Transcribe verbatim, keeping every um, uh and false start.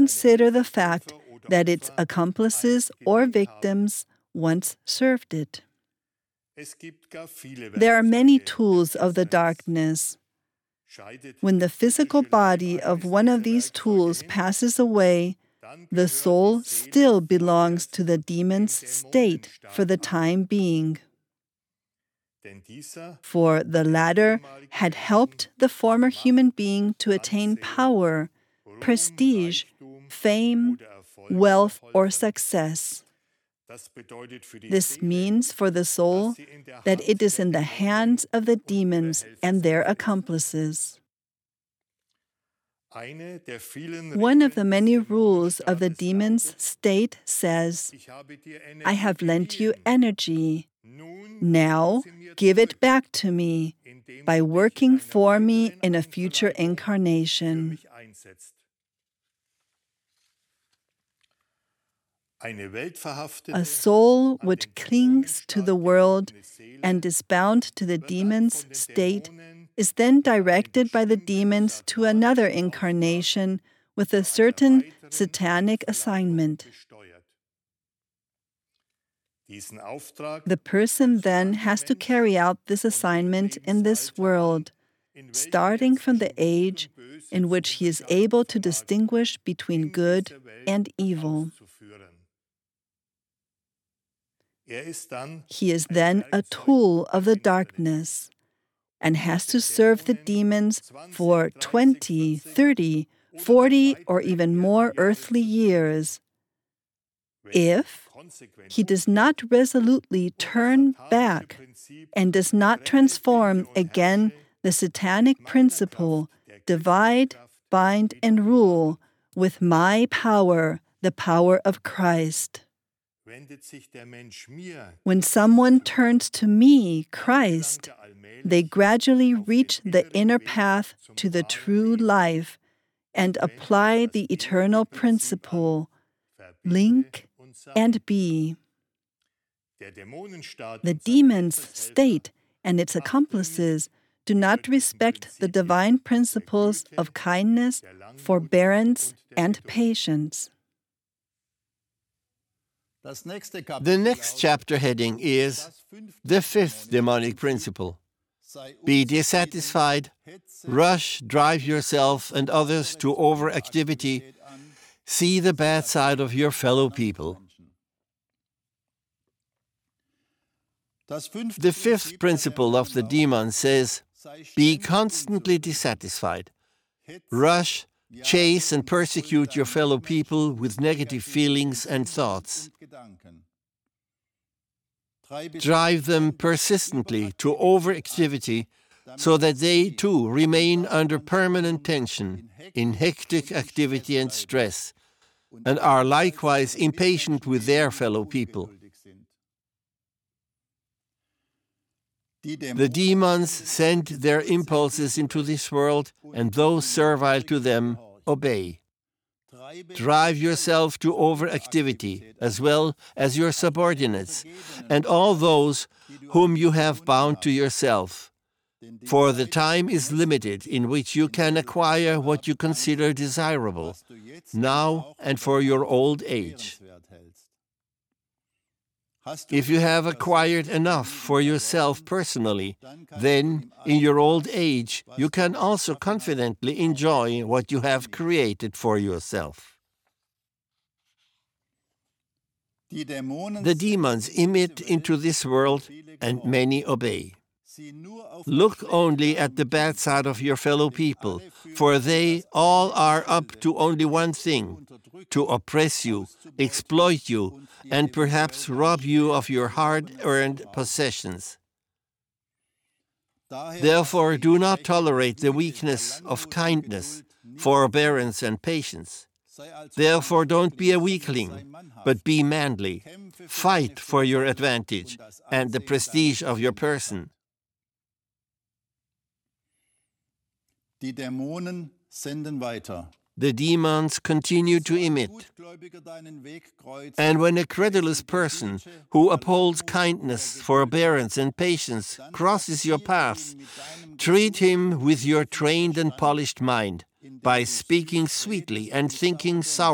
consider the fact that its accomplices or victims once served it. There are many tools of the darkness. When the physical body of one of these tools passes away, the soul still belongs to the demon's state for the time being. For the latter had helped the former human being to attain power, prestige, fame, wealth, or success. This means for the soul that it is in the hands of the demons and their accomplices. One of the many rules of the demon's state says, "I have lent you energy. Now give it back to me by working for me in a future incarnation." A soul which clings to the world and is bound to the demon's state is then directed by the demons to another incarnation with a certain satanic assignment. The person then has to carry out this assignment in this world, starting from the age in which he is able to distinguish between good and evil. He is then a tool of the darkness and has to serve the demons for twenty, thirty, forty, or even more earthly years. If he does not resolutely turn back and does not transform again the satanic principle, divide, bind, and rule with my power, the power of Christ. When someone turns to me, Christ, they gradually reach the inner path to the true life and apply the eternal principle, link and be. The demon's state and its accomplices do not respect the divine principles of kindness, forbearance, and patience. The next chapter heading is the fifth demonic principle. Be dissatisfied, rush, drive yourself and others to overactivity, see the bad side of your fellow people. The fifth principle of the demon says, be constantly dissatisfied, rush, chase and persecute your fellow people with negative feelings and thoughts. Drive them persistently to overactivity so that they too remain under permanent tension, in hectic activity and stress, and are likewise impatient with their fellow people. The demons send their impulses into this world, and those servile to them obey. Drive yourself to overactivity, as well as your subordinates, and all those whom you have bound to yourself. For the time is limited in which you can acquire what you consider desirable, now and for your old age. If you have acquired enough for yourself personally, then, in your old age, you can also confidently enjoy what you have created for yourself. The demons emit into this world, and many obey. Look only at the bad side of your fellow people, for they all are up to only one thing: to oppress you, exploit you, and perhaps rob you of your hard-earned possessions. Therefore, do not tolerate the weakness of kindness, forbearance, and patience. Therefore, don't be a weakling, but be manly. Fight for your advantage and the prestige of your person. The demons continue to emit. And when a credulous person who upholds kindness, forbearance, and patience crosses your path, treat him with your trained and polished mind by speaking sweetly and thinking sourly.